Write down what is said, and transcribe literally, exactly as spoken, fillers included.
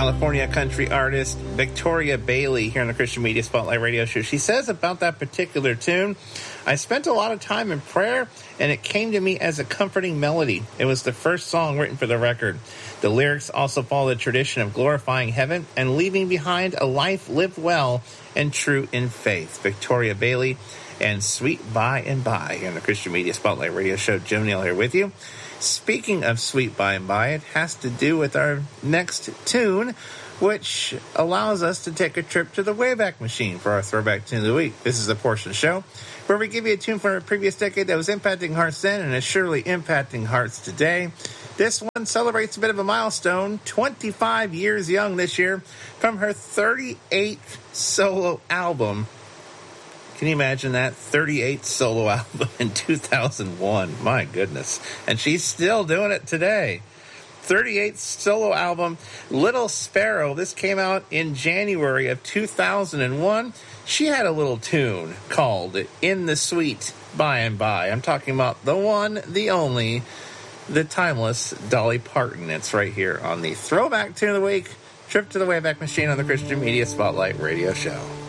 California country artist Victoria Bailey here on the Christian Media Spotlight Radio Show. She says about that particular tune, I spent a lot of time in prayer, and it came to me as a comforting melody. It was the first song written for the record. The lyrics also follow the tradition of glorifying heaven and leaving behind a life lived well and true in faith. Victoria Bailey and Sweet By and By here on the Christian Media Spotlight Radio Show. Jim Neal here with you. Speaking of Sweet By and By, it has to do with our next tune, which allows us to take a trip to the Wayback Machine for our Throwback Tune of the Week. This is a portion of the show where we give you a tune from a previous decade that was impacting hearts then and is surely impacting hearts today. This one celebrates a bit of a milestone, twenty-five years young this year, from her thirty-eighth solo album. Can you imagine that? thirty-eighth solo album in two thousand one. My goodness. And she's still doing it today. thirty-eighth solo album, Little Sparrow. This came out in January of two thousand one. She had a little tune called In the Sweet By and By. I'm talking about the one, the only, the timeless Dolly Parton. It's right here on the Throwback Tune of the Week, Trip to the Wayback Machine on the Christian Media Spotlight Radio Show.